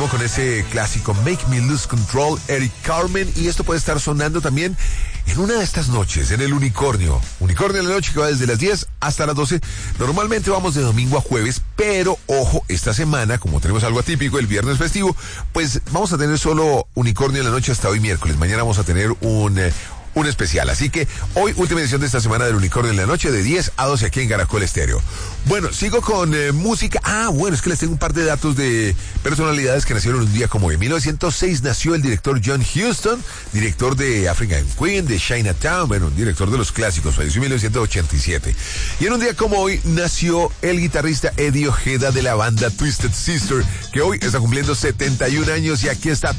ritmo con ese clásico Make Me Lose Control, Eric Carmen, y esto puede estar sonando también en una de estas noches, en el Unicornio. Unicornio en la noche que va desde las 10 hasta las 12. Normalmente vamos de domingo a jueves, pero ojo, esta semana, como tenemos algo atípico, el viernes festivo, pues vamos a tener solo Unicornio en la noche hasta hoy miércoles. Mañana vamos a tener un especial. Así que hoy, última edición de esta semana del Unicornio en la noche, de 10 a 12 aquí en Caracol Estéreo. Bueno, sigo con música. Bueno, es que les tengo un par de datos de personalidades que nacieron un día como hoy. En 1906 nació el director John Huston, director de African Queen, de Chinatown, bueno, un director de los clásicos, falleció en 1987. Y en un día como hoy nació el guitarrista Eddie Ojeda de la banda Twisted Sister, que hoy está cumpliendo 71 años, y aquí está